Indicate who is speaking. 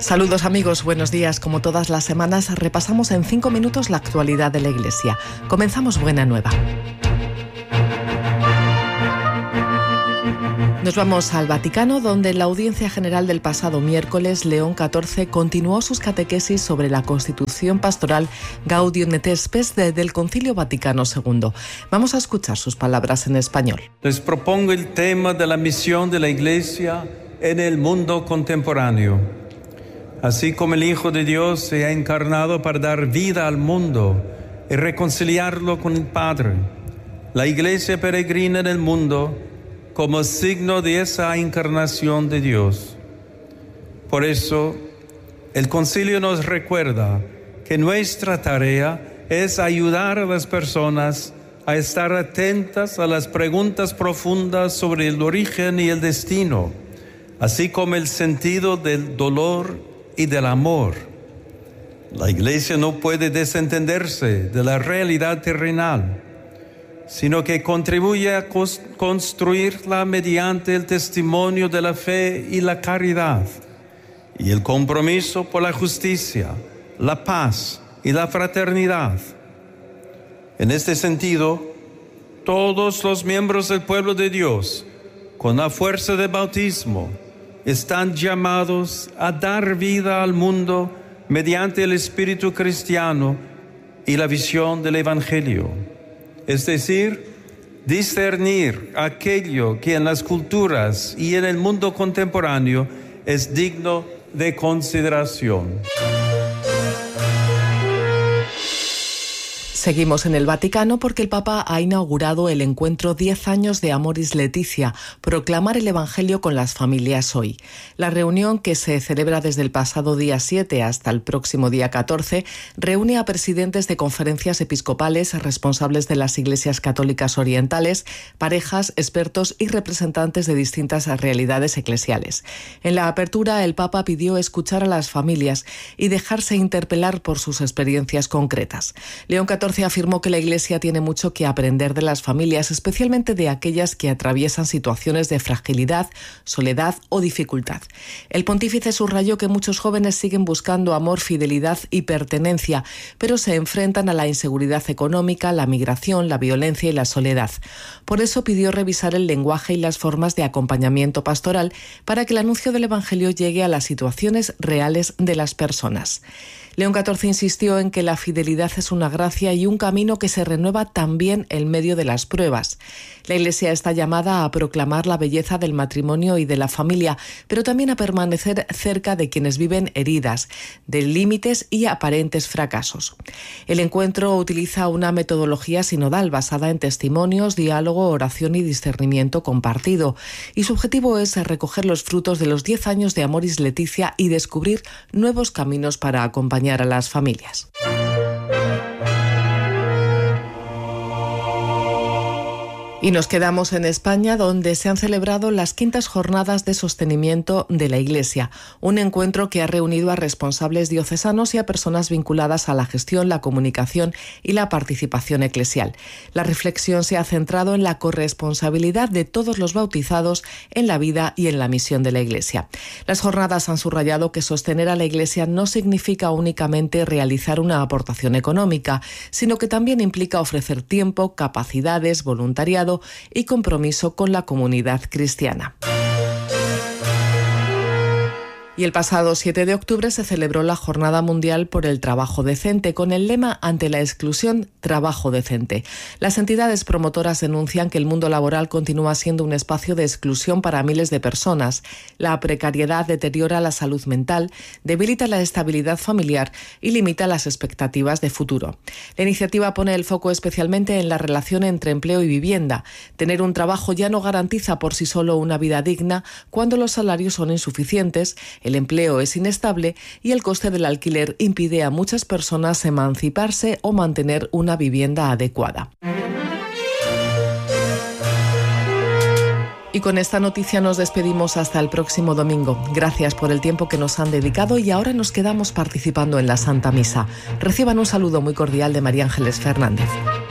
Speaker 1: Saludos amigos, buenos días. Como todas las semanas, repasamos en 5 minutos la actualidad de la Iglesia. Comenzamos Buena Nueva. Nos vamos al Vaticano, donde en la audiencia general del pasado miércoles, León XIV continuó sus catequesis sobre la Constitución Pastoral Gaudium et Spes del Concilio Vaticano II. Vamos a escuchar sus palabras en español.
Speaker 2: Les propongo el tema de la misión de la Iglesia en el mundo contemporáneo. Así como el Hijo de Dios se ha encarnado para dar vida al mundo y reconciliarlo con el Padre, la Iglesia peregrina en el mundo como signo de esa encarnación de Dios. Por eso, el Concilio nos recuerda que nuestra tarea es ayudar a las personas a estar atentas a las preguntas profundas sobre el origen y el destino, así como el sentido del dolor y del amor. La Iglesia no puede desentenderse de la realidad terrenal, sino que contribuye a construirla mediante el testimonio de la fe y la caridad, y el compromiso por la justicia, la paz y la fraternidad. En este sentido, todos los miembros del pueblo de Dios, con la fuerza del bautismo, están llamados a dar vida al mundo mediante el espíritu cristiano y la visión del Evangelio. Es decir, discernir aquello que en las culturas y en el mundo contemporáneo es digno de consideración.
Speaker 1: Seguimos en el Vaticano porque el Papa ha inaugurado el encuentro 10 años de Amoris Laetitia, proclamar el Evangelio con las familias hoy. La reunión, que se celebra desde el pasado día 7 hasta el próximo día 14, reúne a presidentes de conferencias episcopales, responsables de las iglesias católicas orientales, parejas, expertos y representantes de distintas realidades eclesiales. En la apertura, el Papa pidió escuchar a las familias y dejarse interpelar por sus experiencias concretas. León XIV afirmó que la Iglesia tiene mucho que aprender de las familias, especialmente de aquellas que atraviesan situaciones de fragilidad, soledad o dificultad. El pontífice subrayó que muchos jóvenes siguen buscando amor, fidelidad y pertenencia, pero se enfrentan a la inseguridad económica, la migración, la violencia y la soledad. Por eso pidió revisar el lenguaje y las formas de acompañamiento pastoral para que el anuncio del Evangelio llegue a las situaciones reales de las personas. León XIV insistió en que la fidelidad es una gracia y un camino que se renueva también en medio de las pruebas. La Iglesia está llamada a proclamar la belleza del matrimonio y de la familia, pero también a permanecer cerca de quienes viven heridas, de límites y aparentes fracasos. El encuentro utiliza una metodología sinodal basada en testimonios, diálogo, oración y discernimiento compartido, y su objetivo es recoger los frutos de los 10 años de Amoris Laetitia y descubrir nuevos caminos para acompañar a las familias. Y nos quedamos en España, donde se han celebrado las 5ª Jornadas de Sostenimiento de la Iglesia, un encuentro que ha reunido a responsables diocesanos y a personas vinculadas a la gestión, la comunicación y la participación eclesial. La reflexión se ha centrado en la corresponsabilidad de todos los bautizados en la vida y en la misión de la Iglesia. Las jornadas han subrayado que sostener a la Iglesia no significa únicamente realizar una aportación económica, sino que también implica ofrecer tiempo, capacidades, voluntariado y compromiso con la comunidad cristiana. Y el pasado 7 de octubre se celebró la Jornada Mundial por el Trabajo Decente, con el lema "Ante la exclusión, trabajo decente". Las entidades promotoras denuncian que el mundo laboral continúa siendo un espacio de exclusión para miles de personas. La precariedad deteriora la salud mental, debilita la estabilidad familiar y limita las expectativas de futuro. La iniciativa pone el foco especialmente en la relación entre empleo y vivienda. Tener un trabajo ya no garantiza por sí solo una vida digna cuando los salarios son insuficientes, el empleo es inestable y el coste del alquiler impide a muchas personas emanciparse o mantener una vivienda adecuada. Y con esta noticia nos despedimos hasta el próximo domingo. Gracias por el tiempo que nos han dedicado y ahora nos quedamos participando en la Santa Misa. Reciban un saludo muy cordial de María Ángeles Fernández.